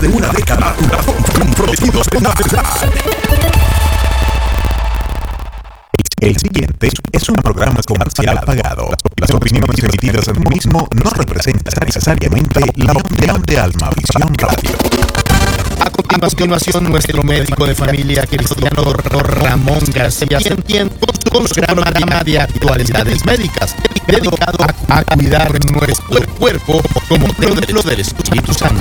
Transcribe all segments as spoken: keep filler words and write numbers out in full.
de una década comprometidos con la verdad. El siguiente es un programa comercial pagado. Las opiniones emitidas en el mismo no representan necesariamente la opinión de Almavisión Radio. A continuación, nuestro médico de familia cristiano doctor Ramón García Sentien con su programa de actualidades médicas dedicado a, a cuidar nuestro cuerpo como templo del Espíritu Santo.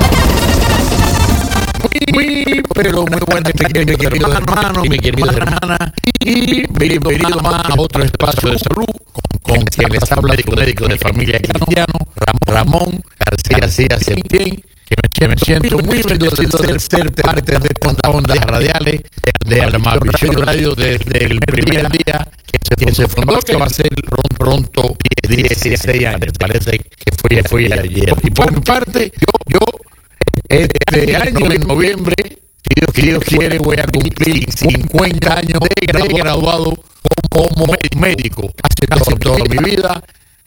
Muy, pero muy buenas, mi querido hermano, mi querida hermana, y bienvenido más a otro espacio de salud con, con quien les habla el médico de familia cristiano Ramón García Sentien, que me, que me siento muy bendecido de ser parte de estas ondas radiales de Almavisión Radio desde el primer día que se, que se fundó, que va a ser pronto, pronto dieciséis años, parece que fue, fue ayer. Y por mi parte, yo, yo este año, en noviembre, si Dios, si Dios quiere, voy a cumplir cincuenta años de graduado como, como médico. Hace casi toda mi vida,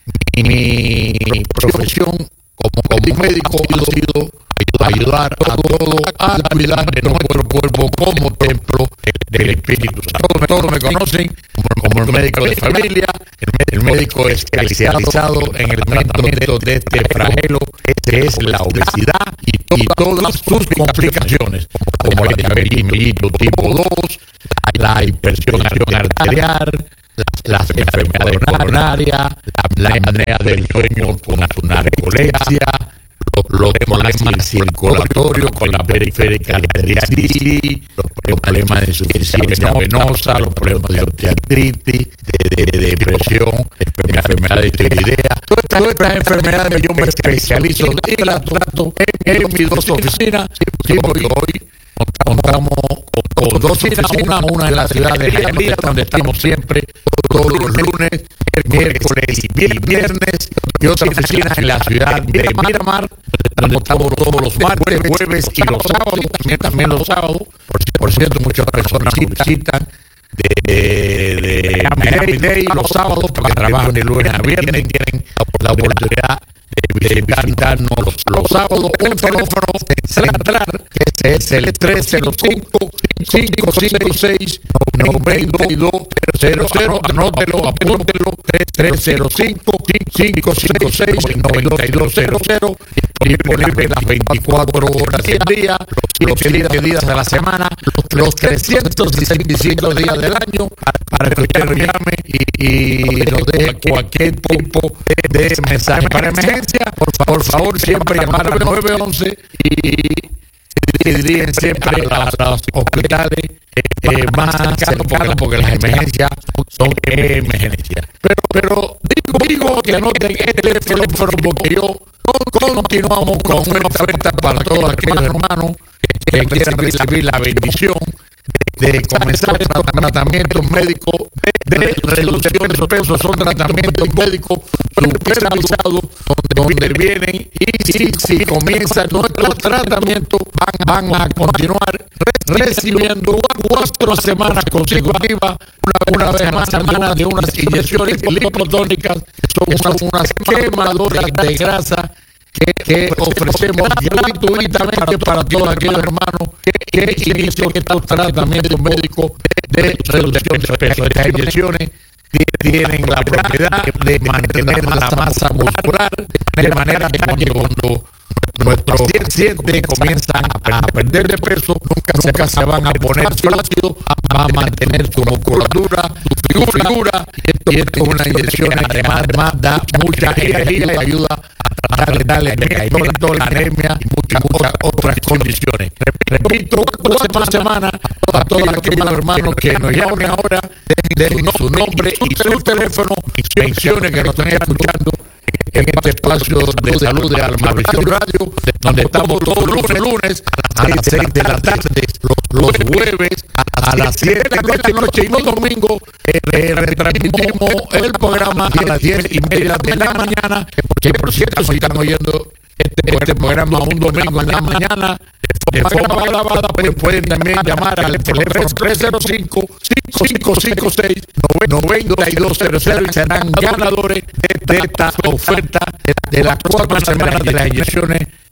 mi, mi profesión como, como médico ha sido ayudar a todos a cuidar de nuestro cuerpo como templo del Espíritu Santo. Todos, todos me conocen como el médico de familia, el médico especializado en el tratamiento de este flagelo que es la obesidad y, y todas sus complicaciones, como el diabetes tipo dos, la hipertensión arterial, las enfermedades coronarias, la apnea del sueño con la narcolepsia, los problemas circulatorios con la periférica arteritis, los problemas de insuficiencia venosa, los problemas de osteoartritis, de, de, de depresión, enfermedades de tiroideas. Todas estas enfermedades yo me especializo y las trato en, en mis dos oficinas. Hoy, hoy contamos con, con dos oficinas, una, una en la ciudad de Hialeah, donde estamos siempre todos los lunes, miércoles y viernes, y otra oficina en la ciudad de Miramar, donde estamos todos los martes, jueves y los sábados, también, también los sábados. Por, por cierto, muchas personas visitan de, de, de Miami-Dade los sábados, porque trabajan de lunes a viernes, tienen la oportunidad de visitarnos los, los sábados. El teléfono central, que es el tres cero cinco, cinco cinco seis, nueve dos cero cero, anótelo, apúntelo, tres cero cinco, cinco cinco seis, nueve dos cero cero, disponible las veinticuatro horas del día, los siete días de la semana, los trescientos sesenta y cinco días del año, para que usted nos llame y, y nos deje cualquier tipo de, de mensaje. Para emergencia, por favor, por favor siempre llamar al nueve once y dirían siempre a los hospitales eh, más cercanos, porque, porque las emergencias son emergencias. Pero, pero digo, digo que anoten este teléfono, porque yo continuamos con una oferta para todos aquellos hermanos que, que quieran recibir la bendición de comenzar estos tratamientos médicos de, de reducción de peso. Son tratamientos médicos supervisados donde vienen y si, si comienzan nuestros tratamientos van, van a continuar recibiendo cuatro semanas consecutivas, una, una vez a la semana, de unas inyecciones lipotónicas, que son unas, unas quemadoras de grasa que, que ofrecemos gratuitamente para todos aquellos hermanos que, que inician estos tratamientos médicos de reducción de peso. Estas inyecciones tienen la propiedad de mantener la masa muscular, de manera que cuando nuestros pacientes comienzan a perder de peso, nunca, nunca se van a poner flácidos, va a mantener su musculatura, su figura, y esto es una inyección que además da mucha energía y ayuda a tratar de darle decaimiento, la anemia y muchas, muchas otras condiciones. Repito, cuatro semanas a todos aquellos hermanos que nos llamen ahora, den su nombre y su teléfono, mencionen que nos están escuchando en este espacio de salud de Almavisión Radio, donde estamos todos los lunes a las seis de la tarde, los, los jueves a las siete de la noche y los domingos eh, retransmitimos el programa a las diez y media de la mañana, que por cierto, si están oyendo este, este programa un domingo en la mañana de forma grabada, pues pueden también llamar al teléfono tres cero cinco, cinco cinco seis, nueve dos cero cero y serán ganadores de esta oferta de las cuatro semanas de las inyecciones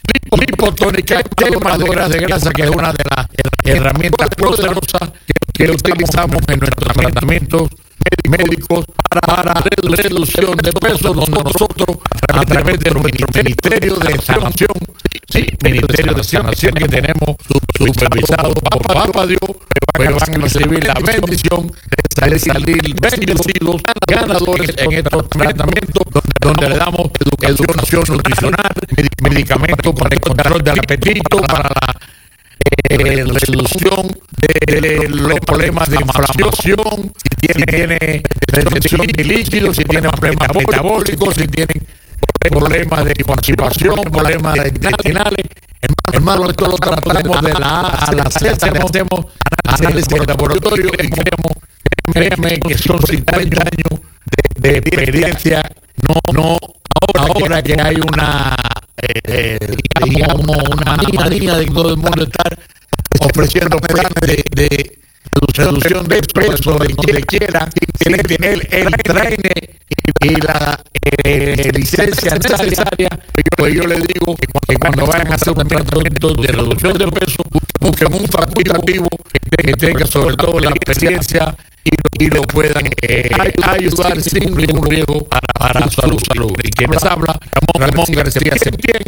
lipotónica, quemadora de grasa, que es una de las herramientas poderosas que, que utilizamos en nuestros tratamientos médicos para reducción de peso, donde nosotros, a través de nuestro Ministerio de Sanación, sí, Ministerio de Sanación que tenemos supervisado por Papá Dios, pues van a recibir la bendición de salir bendecidos, ganadores en estos tratamientos, donde le damos educación nutricional, medicamentos para el control del apetito, para la Eh, resolución de, de los problemas de inflamación, si tiene, tiene retención de líquidos, si tiene problemas metabólicos, si tienen problemas de constipación, problemas intestinales. Hermano, esto lo tratamos de la A a la Z, hacemos análisis de laboratorio y creemos, créeme que son cincuenta años de, de experiencia, no, no ahora, ahora que hay una Eh, digamos, una manía de todo el mundo estar ofreciendo planes de, de reducción de peso de donde quiera, tiene que tener el traine y la eh, licencia necesaria. Pues yo le digo que cuando vayan a hacer un tratamiento de reducción de peso, busquen un facultativo que tenga sobre todo la experiencia y lo, y lo puedan eh, ayudar sin ningún riesgo para, para su salud. salud. Y quien les habla, Ramón, Ramón García Septién,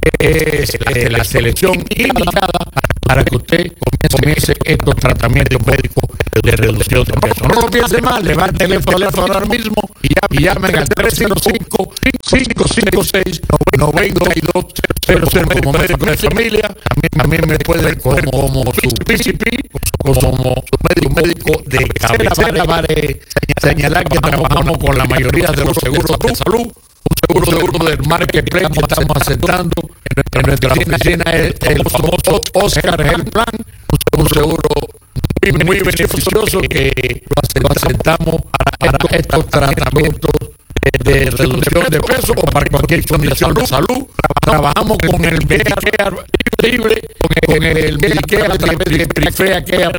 es eh, la selección indicada para que usted comience estos tratamientos médicos de reducción de peso. No lo piense más, levante el teléfono ahora mismo y llamen al tres cero cinco, cinco cinco seis, nueve dos cero cero como médico de familia. A mí, a mí me puede como, como su P C P, como su médico, médico de cabecera. Vale señalar que trabajamos con la mayoría de los seguros de salud. Un seguro, seguro del marketplace que estamos aceptando en nuestra oficina es el famoso Oscar Health Plan, un seguro muy, muy beneficioso que lo aceptamos para, para estos tratamientos de, de reducción de peso o para cualquier condición de salud. Trabajamos con el Medicare libre, con el Medicare a través de Prifea Care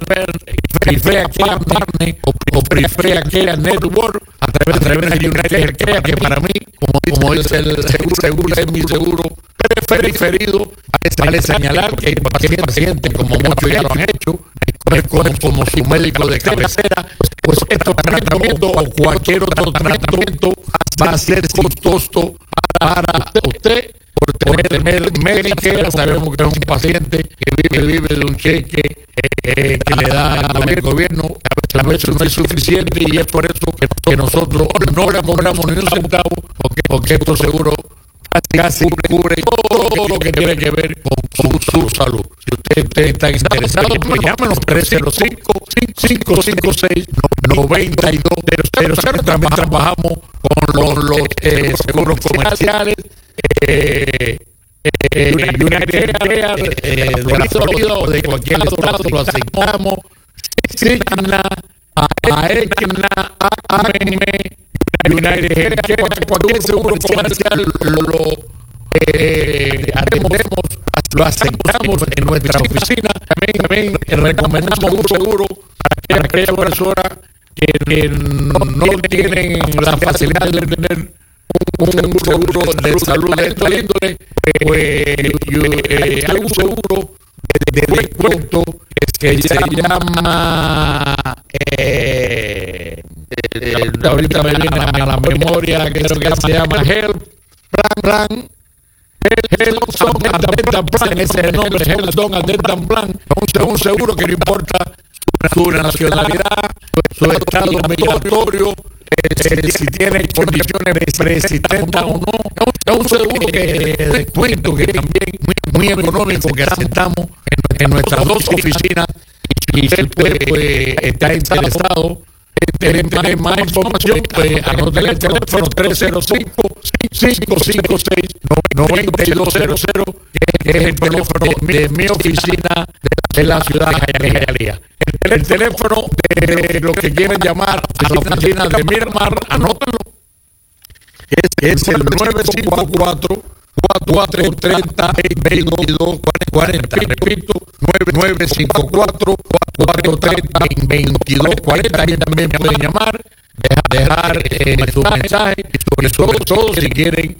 Partner o Prifea Care Network, a través, a través de United Care, que para mí, como, como dice el seguro, seguro es mi seguro preferido. Vale señalar que el paciente, paciente, como muchos ya lo han hecho, como, como su médico de cabecera, pues estos tratamientos o cualquier otro tratamiento va a ser costoso para usted. Por tener Medicare, sabemos que es un paciente que vive, vive de un cheque eh, que le da el gobierno, a veces no es suficiente, y es por eso que, que nosotros no le cobramos ni un centavo, porque, porque esto seguro casi cubre todo lo que tiene que ver con su, su salud. Si usted, usted está interesado, pues llámenos tres cero cinco, cinco cinco seis, nueve dos cero cero. También trabajamos con los, los eh, seguros comerciales. Eh, eh, United Care eh, de la Florida o de cualquier estado lo aceptamos. Signa, a Ekna, a M, United Healthcare, cualquier seguro comercial lo eh, haremos, lo aceptamos en nuestra oficina. También, también recomendamos un seguro para aquellas personas que, que no, no tienen la facilidad de tener un seguro de salud de esta índole, pues yo, eh, hay un seguro de, de descuento que se llama eh, eh, ahorita me viene a la memoria, creo que se llama Health Plan, Plan Health Dental Plan, ese es el nombre, Health Dental Plan, un seguro que no importa su nacionalidad, su estado migratorio, Eh, si tiene condiciones preexistentes o no. Es un seguro que de descuento que también muy, muy económico que aceptamos en, en nuestras dos oficinas, y si usted pues, está interesado en tener más información, pues anote el teléfono tres cero cinco, cinco cinco seis, nueve dos cero cero, que es el teléfono de mi oficina de la ciudad de Hialeah. El, el teléfono de, de los que quieren llamar a la oficina de Miramar, anótenlo. Es, es el nueve cinco cuatro, cuatro tres cero, dos dos cuatro cero. Repito, nueve cinco cuatro, cuatro tres cero, dos dos cuatro cero. También pueden llamar, dejar, dejar eh, su mensaje, y sobre todo, todo si quieren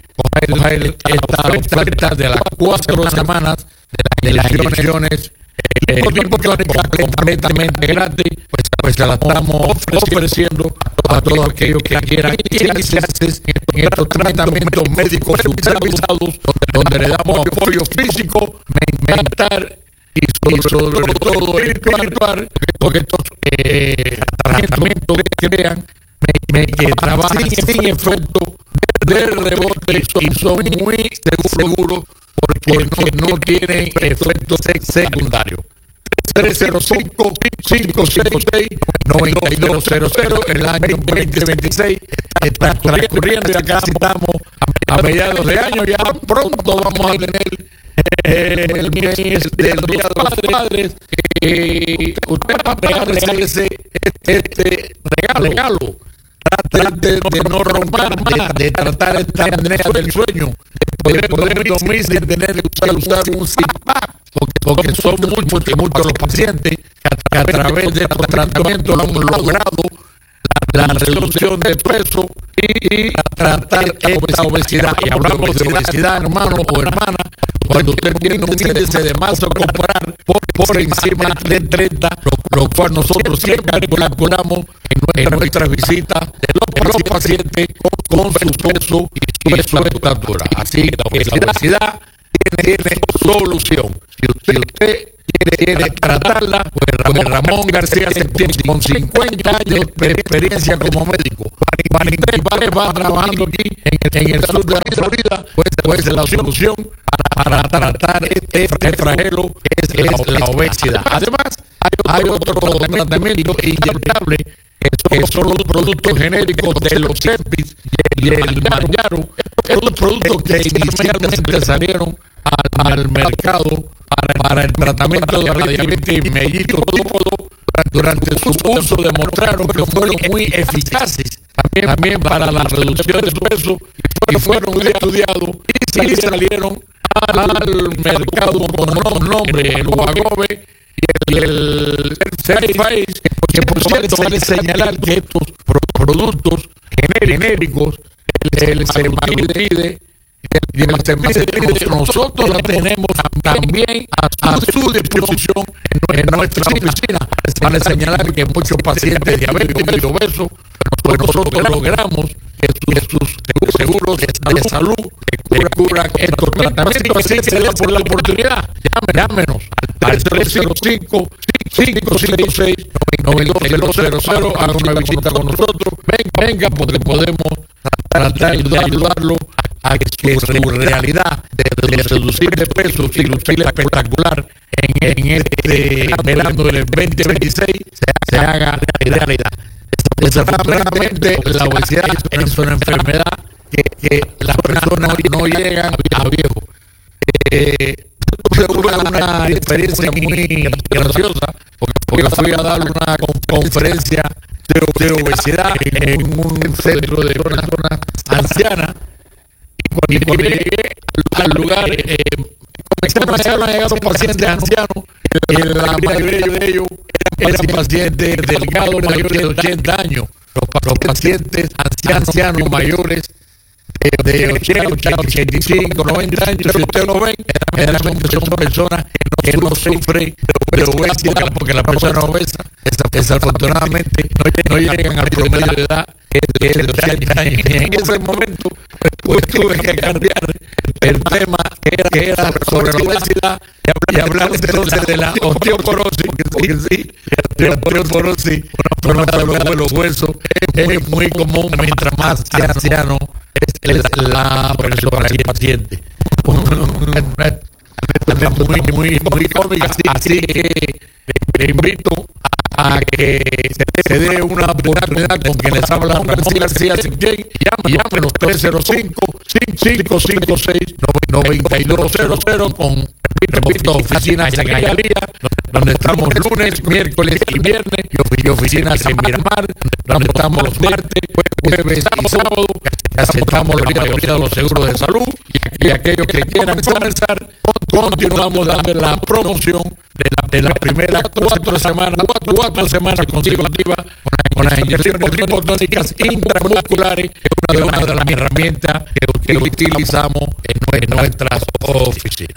coger esta oferta de las cuatro semanas de las elecciones electrónicas completamente gratis, pues, pues se la estamos ofreciendo a todos aquellos que quieran iniciarse en estos tratamientos médicos supervisados, donde le damos apoyo físico, mental y sobre todo espiritual, porque estos eh, tratamientos que crean que trabajan sin efecto de rebote y son muy seguros porque no, no tienen efectos secundarios. tres cero cinco, cinco cinco seis, nueve dos cero cero, el año veinte veintiséis está transcurriendo y acá estamos a mediados de año. Ya pronto vamos a tener eh, el mes del Día de los Padres. Eh, usted va a regalarse este, este regalo. regalo. Trate de no romper, de, de tratar esta manera del sueño, de poder, poder dormir sin tener que usar, usar un C P A P, porque, porque son muchos y muchos los pacientes que a través de estos tratamientos han logrado la, la reducción de peso y, y tratar esta obesidad. Y hablamos de obesidad, hermano o hermana, cuando usted tiene un índice de masa corporal por, por encima de treinta, lo, lo cual nosotros siempre calculamos en nuestras visitas de los pacientes con, con su peso y su estatura. Así que la obesidad tiene, tiene solución. Si usted, usted quiere, quiere tratarla, pues Ramón, Ramón García Septién, con cincuenta años de experiencia como médico, va trabajando aquí en, en el sur de la Florida, pues, pues la solución para, para tratar este, este flagelo es, es la obesidad. Además, hay otro tratamiento inyectable que son los productos genéricos de los Cepis y el Manjaro. Estos productos que inicialmente salieron al, al mercado para, para el tratamiento de la diabetes mellitus tipo, durante su uso demostraron que fueron muy eficaces también, también para la reducción de peso y fueron estudiados y salieron al mercado con un nombre, el Wegovy y el Certified, que por cierto vale señalar que estos productos genéricos, el semaglutide y el semaglutide, nosotros la tenemos también a su disposición en nuestra oficina. Vale señalar que muchos pacientes diabéticos y obesos, pues nosotros logramos que sus seguros de salud que cubran estos tratamientos. Así que le por la oportunidad, llámenos al tres cero cinco, cinco cinco seis, nueve dos cero cero, haga una visita con nosotros, venga, venga porque podemos tratar de ayudarlo a que su realidad de, de reducir de peso y lucir espectacular en, en este verano del veinte veintiséis se, se haga realidad. Desafortunadamente, la obesidad es una enfermedad que, que las personas no llegan a viejo. Eh, tuve una experiencia muy graciosa porque fui a dar una conferencia de, de obesidad en un centro de una zona anciana y cuando llegué al lugar eh, comenzaron a llegar los pacientes ancianos y la mayoría de ellos eran pacientes delgados mayores de ochenta años. Los, los pacientes ancianos mayores de, de ochenta, ochenta y cinco, noventa años, si usted lo ve, generalmente son personas que no sufren de obesidad, porque las personas obesas desafortunadamente no, no llegan al promedio de edad que es de ochenta años. Y en ese momento pues tuve que cambiar el tema que era, que era sobre la obesidad y hablar entonces de la osteoporosis, porque sí, la osteoporosis, una enfermedad de los huesos, es muy común mientras más anciano es la persona, el paciente. Muy, muy, muy cómica, así que le invito a que se dé una oportunidad con quien les habla Ramón García Septién. Llámenos tres cero cinco, cinco cinco seis, nueve dos cero cero con repito, oficinas en Hialeah, donde estamos lunes, miércoles y viernes, y oficinas en Miramar, donde estamos los martes, jueves y sábado, que aceptamos la mayoría de los seguros de salud, y aquellos que quieran comenzar, continuamos dando la promoción de la, de la primera cuatro semanas, cuatro, cuatro semanas consecutivas con las inyecciones hipotónicas intramusculares, que es una de las herramientas que, que utilizamos en, en nuestras oficinas.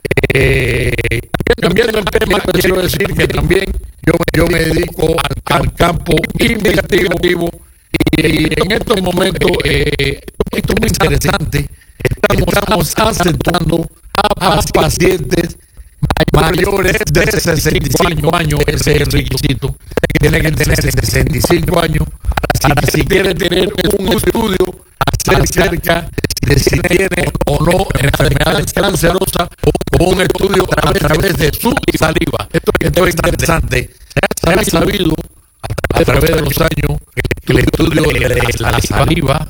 Eh, cambiando el tema, quiero decir que también yo, yo me dedico al, al campo investigativo y en estos momentos eh, esto es muy interesante. Estamos, estamos aceptando a, a pacientes mayores de sesenta y cinco años, ese es el requisito. Tienen que tener sesenta y cinco años para si quieren tener un estudio acerca de si tiene o no enfermedades cancerosas o un estudio a través de su saliva. Esto, esto es interesante. Se ha sabido a través de los años que el estudio de la saliva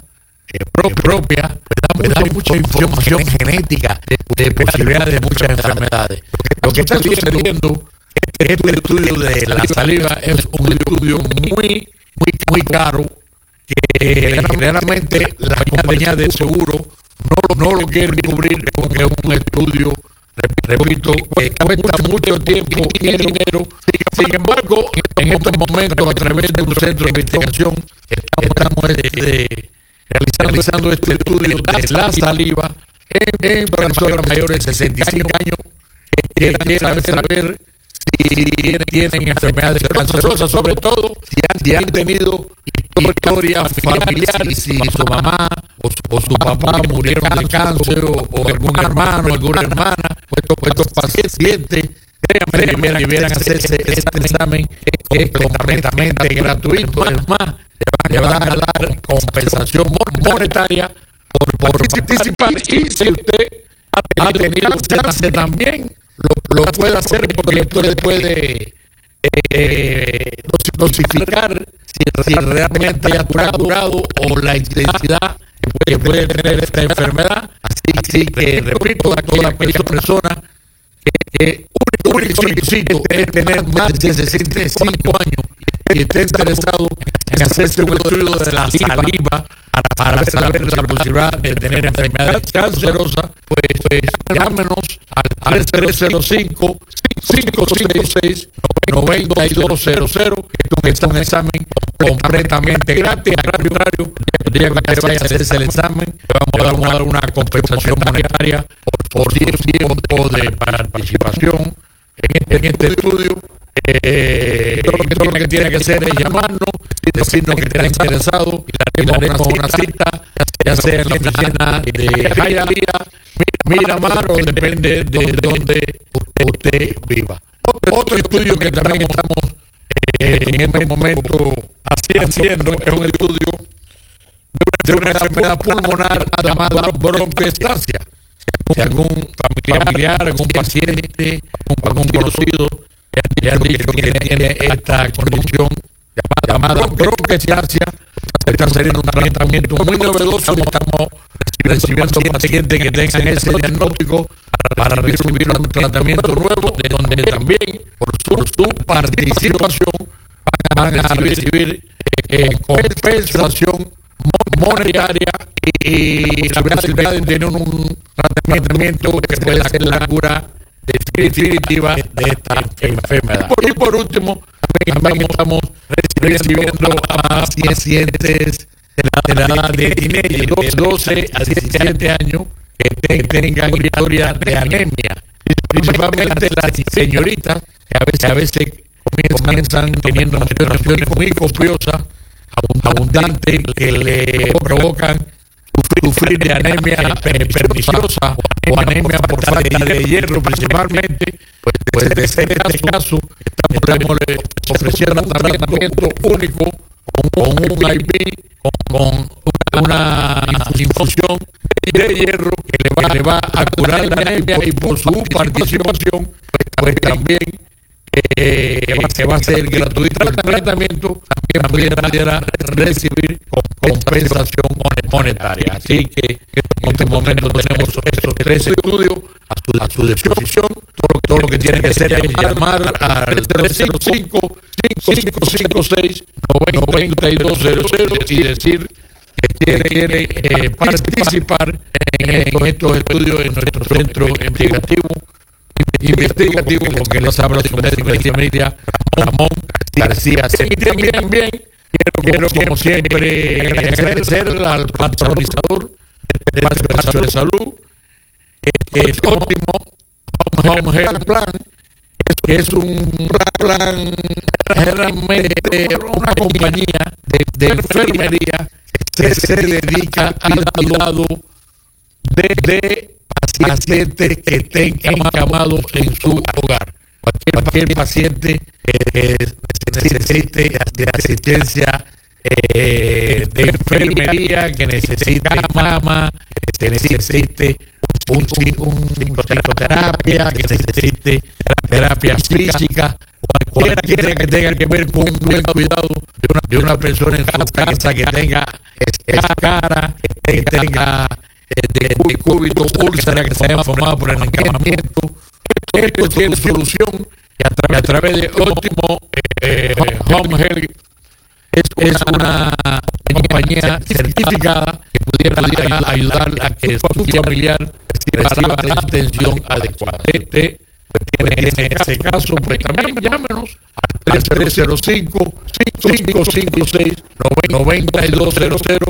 propia me da mucha información genética de posibilidades de muchas enfermedades. Lo que está sucediendo es que este estudio de la saliva es un estudio muy, muy, muy caro, que generalmente la compañía de seguro no, no lo quiere cubrir porque es un estudio, repito, que cuesta mucho tiempo y dinero. Sin embargo, en estos momentos, a través de un centro de investigación, estamos este, realizando este estudio de la saliva en, en personas mayores de sesenta y cinco años que quieren saber si tienen, tienen enfermedades cancerosas, sobre todo si han, si han tenido historia familiar, y si su mamá o su, o su papá murieron de cáncer, o, o algún hermano, alguna hermana, pues estos pacientes debieran, debieran hacerse este examen, que es completamente gratuito. Además, le van a dar compensación monetaria por, por participar, y si usted ha tenido cáncer también lo, lo puede hacer, porque usted puede eh, dosificar si, si realmente ha durado o la intensidad que puede tener esta enfermedad. Así que repito a toda aquella persona que un requisito es tener más de sesenta y cinco años y esté interesado en hacerse un estudio de la saliva para saber la posibilidad de tener enfermedad cancerosa, pues, pues llámenos al tres cero cinco, cinco cinco seis, nueve dos cero cero, que es un examen completamente gratis. Al contrario, el día que usted vaya a hacerse el examen, vamos a dar una compensación monetaria por tiempo de participación en este, en este estudio. Eh, todo lo que tiene que hacer es llamarnos, decirnos que está interesado, y le haremos una cita, ya sea en la oficina de Hialeah, Miramar, o depende de donde usted, usted viva. Otro, otro estudio que también estamos eh, en este momento haciendo es un estudio de una enfermedad pulmonar llamada broncoespastia. Si algún familiar, algún paciente, algún conocido ya han dicho que tiene esta condición llamada broncoespastia, está saliendo un tratamiento muy novedoso. Estamos recibiendo pacientes que tengan ese diagnóstico para recibir un tratamiento nuevo, de donde también por su, su participación van a recibir eh, compensación monetaria y la posibilidad de tener un tratamiento que pueda ser la cura definitiva de esta enfermedad. Y por último, también estamos recibiendo a más pacientes de la edad de teenagers, de doce a diecisiete años, que tengan historia de anemia, principalmente las señoritas que a veces, a veces comienzan teniendo menstruaciones muy copiosas, abundantes, que le provocan sufrir de anemia perniciosa o anemia por falta de hierro principalmente. Pues, pues de ser este caso, estamos ofreciendo un tratamiento único con un I V, con una infusión de hierro que le va, le va a curar la anemia, y por su participación, pues también eh, que va a ser gratuito el tratamiento, también pudiera recibir compensación monetaria. Así que en este momento tenemos estos tres estudios a su, a su disposición. Todo, todo lo que tiene que hacer es llamar al tres cero cinco, cinco cinco seis, nueve dos cero cero y decir que quiere, quiere eh, participar en, en estos estudios en nuestro centro investigativo investigativo, porque les habla su médico de familia, Ramón García. Y también, bien, quiero, quiero como siempre agradecer al patronizador del espacio de salud, que es óptimo, Home Health Plan, que es un plan realmente una compañía de, de enfermería que se dedica al cuidado de, de pacientes que estén encamados en su hogar. Cualquier, cualquier paciente que necesite de asistencia eh, de enfermería, que necesite mama, que necesite un, un, un psicoterapia, que necesite terapia física, cualquiera que tenga, que tenga que ver con un buen cuidado de una, de una persona en su casa, que tenga cara, que tenga de, de cúbito, úlcera, que se haya formado por el encamamiento. Esto tiene solución y a través, a través de Óptimo eh, Home Health es, es una compañía certificada que pudiera, pudiera ayudar a que su familiar reciba la atención adecuada. Este, en este caso, pues también llámenos al tres cero cinco, cinco cinco seis, nueve dos cero cero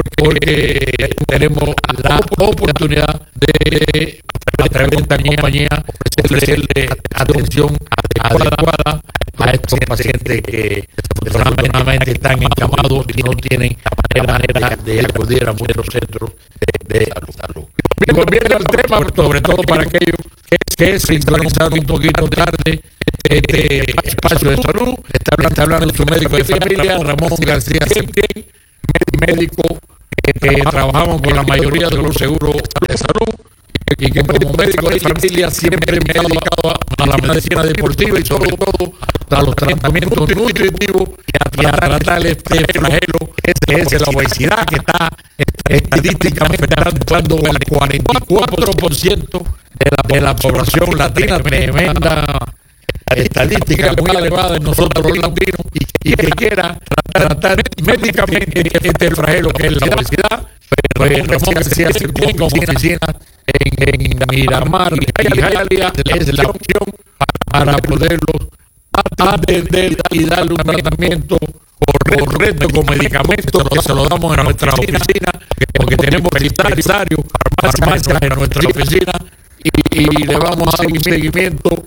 porque tenemos la oportunidad de, a través de esta compañía, ofrecerle atención adecuada a estos pacientes que desafortunadamente están encamados y no tienen manera de acudir a muchos centros de, de salud. Bien, volviendo al tema, sobre todo para aquellos que, que sintonizaron un poquito tarde este espacio de salud, está hablando, está hablando su médico de familia, Ramón García Septién, médico que, que trabajamos con la mayoría de los seguros de salud y que como médico de familia siempre me he dedicado a, a la medicina deportiva y sobre todo a los tratamientos nutritivos y a tratar este flagelo que es la obesidad, que está estadísticamente dando el cuarenta y cuatro por ciento de la, de la población latina. Tremenda estadística muy elevada en nosotros los latinos, y, y que quiera tratar médicamente este flagelo que es la obesidad. Pues Ramón García se pone como oficina en, en Miramar y Hialeah es la opción para poderlos atender y darle un tratamiento correcto con medicamentos que se lo damos en nuestra oficina, porque tenemos sanitarios, farmacias en nuestra oficina y, y le vamos a dar un seguimiento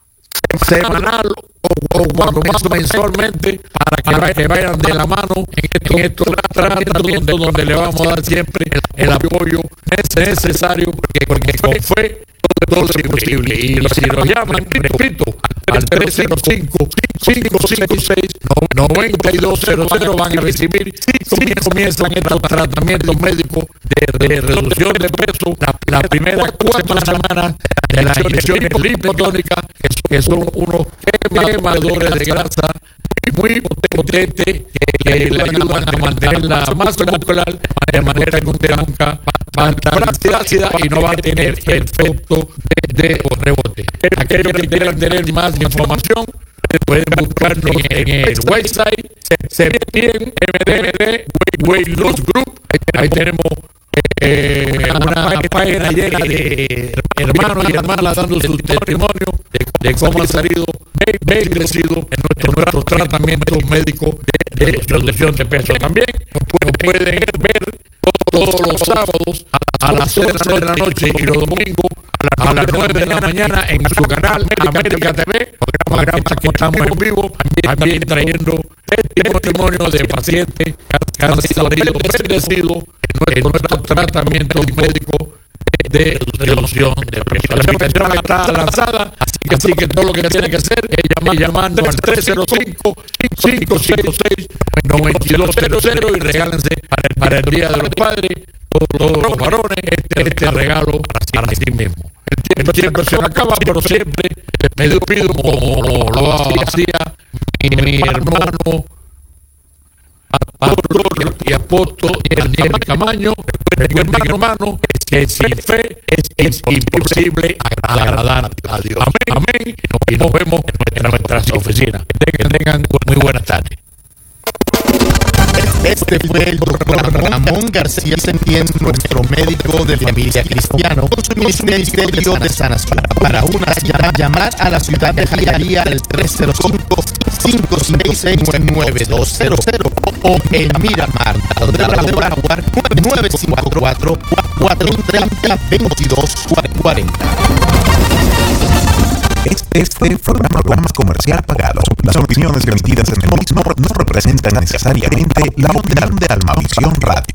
semanal o, o cuando más mensualmente para que, para que vayan de la mano en estos tratamientos donde le vamos a dar siempre el apoyo necesario, porque, porque fue todo lo posible. Y si nos llaman, repito, al tres cero cinco, cinco cinco seis, nueve dos cero cero van a recibir, comienzan estos tratamientos médicos de, de reducción de peso las primeras cuatro semanas de las inyecciones lipotónicas, que son unos quemadores de grasa muy potentes que le ayudan a mantener la masa muscular de manera que usted nunca va a estar ácida y no va a tener efecto de, de rebote. Aquellos que quieran tener más información pueden buscarnos en el website Septién M D Weight Loss Group. Ahí tenemos eh, una página llena de hermanos y hermanas dando su testimonio de, de cómo han salido bien crecido en nuestros nuestro tratamientos médicos de, de reducción de peso. También nos pueden ver todos los sábados a las seis de la noche y los domingos a las nueve de la mañana en su canal América T V, programa que estamos en vivo, también trayendo testimonios de pacientes que han sido bendecidos en nuestros tratamientos médicos de reducción de peso. La invitación está lanzada, así que todo lo que tiene que hacer es llamar, llamando al tres cero cinco, cinco cinco seis, nueve dos cero cero y regálense para el, para el Día de los Padres, todos, todos los varones, este, este regalo para sí mismo. El tiempo se acaba, pero siempre me despido como lo hacía mi, mi hermano pastor y apóstol Daniel Camaño. Recuerden, hermano, que sin fe es, es imposible agradar a Dios. Amén, amén. Y nos vemos en nuestras oficinas. Que tengan muy buenas tardes. Este fue el doctor Ramón García Sentién, nuestro médico de familia cristiano, con su ministerio de sanación. Para una cita, llamar a la ciudad de Jayalía al tres cero cinco, cinco cinco seis, nueve dos cero cero o en Miramar, donde la Jaguar nueve cinco cuatro, cuatro tres cero, veintidós cuarenta. Este fue un programa comercial pagado. Las opiniones emitidas en el mismo no representan necesariamente la opinión de Almavisión Radio.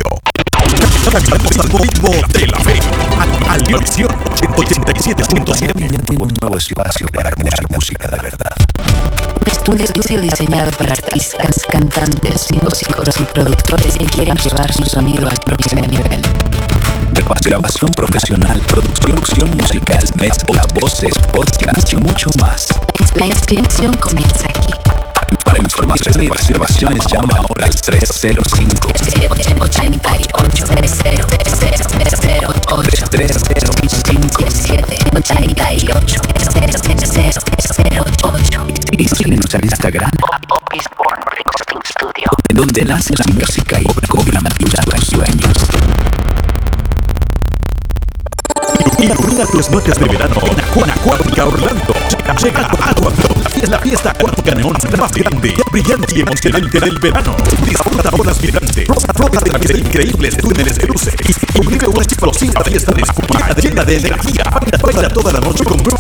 De la fe. Almavisión ochenta y siete punto siete. Tengo un nuevo espacio para mucha música de verdad. Un estudio diseñado para artistas, cantantes, músicos y productores que quieren llevar su sonido al próximo nivel. Grabación profesional, producción musical, mezcla, voces, podcast y mucho más. La inscripción comienza aquí. Para información y reservaciones llama ahora al tres cero cinco, ochenta y ocho, cero cero cero ocho, tres cero cinco, siete ochenta y ocho, cero cero cero ocho. Y síguenos en Instagram, Opisborn Recording Studio, donde nace la música y cobra vida a tus sueños. Ilumina tus noches de verano con Acuática Orlando. Llega Aquablog, la fiesta acuática neón más grande, brillante y emocionante del verano. Disfruta olas vibrantes, flota de increíbles túneles de luces y vive una explosiva fiesta de espuma llena de energía. Baila toda la noche con